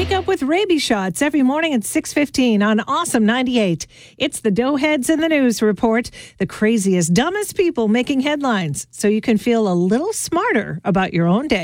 Wake up with rabies shots every morning at 6:15 on Awesome 98. It's the Doughheads in the News Report, the craziest, dumbest people making headlines, so you can feel a little smarter about your own day.